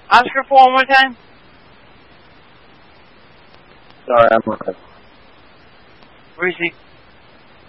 Oscar for one more time. Sorry, I'm right. Where is he?